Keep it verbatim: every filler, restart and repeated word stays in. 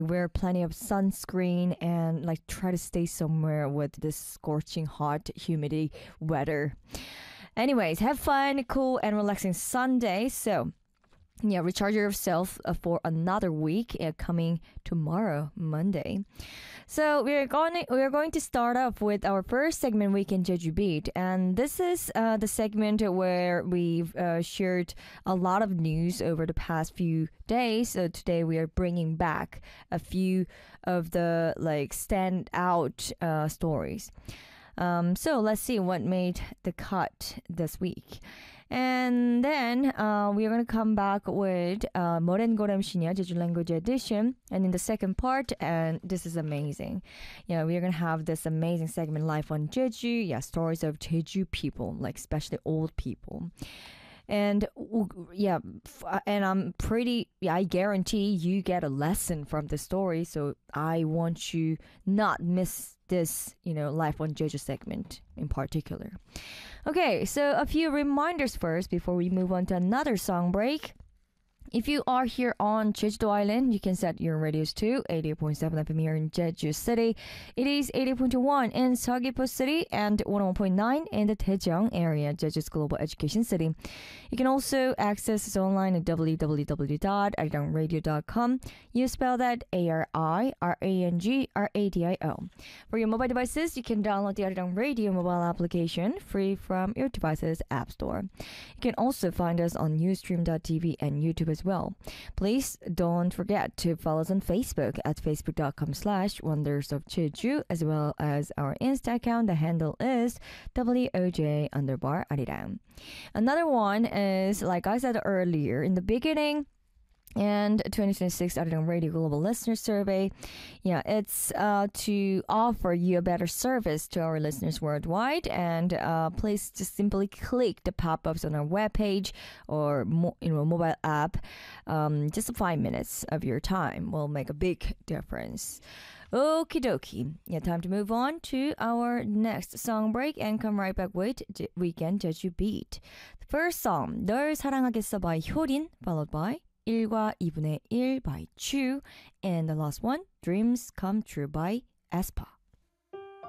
wear plenty of sunscreen and like try to stay somewhere with this scorching hot humidity weather. Anyways, have fun, cool and relaxing Sunday. So yeah, recharge yourself uh, for another week uh, coming tomorrow, Monday. So we're going we're going to start off with our first segment, Weekend Jeju Beat, and this is uh, the segment where we've uh, shared a lot of news over the past few days. So today we are bringing back a few of the like standout uh, stories. Um, so let's see what made the cut this week. And then uh, we are going to come back with uh, Moren Gorem Shinya Jeju Language Edition. And in the second part, and this is amazing. Yeah, we are going to have this amazing segment, Life on Jeju. Yeah, stories of Jeju people, like especially old people. And yeah, and I'm pretty, yeah, I guarantee you get a lesson from the story. So I want you not miss this, you know, Life on Jeju segment in particular. Okay, so a few reminders first before we move on to another song break. If you are here on Jeju Island, you can set your radios to eighty-eight point seven F M here in Jeju City. It is eighty point one in Seogwipo City and one oh one point nine in the Daejeong area, Jeju's global education city. You can also access us online at w w w dot arirang radio dot com. You spell that A R I R A N G R A D I O. For your mobile devices, you can download the Arirang Radio mobile application free from your device's app store. You can also find us on ustream dot t v and YouTube as well. Please don't forget to follow us on Facebook at facebook.com slash wonders of Jeju, as well as our Insta account. The handle is W O J underbar Arirang. Another one is, like I said earlier in the beginning, and twenty twenty-six Arirang Radio Global Listener Survey. Yeah, it's uh, to offer you a better service to our listeners worldwide. And uh, please just simply click the pop-ups on our webpage or mo- you know mobile app. Um, just five minutes of your time will make a big difference. Okie dokie. Yeah, time to move on to our next song break and come right back with J- Weekend Jeju Beat. The first song, 널 사랑하겠어 by Hyorin, followed by 일과 이분의 일 by Chu, and the last one, Dreams Come True by aespa.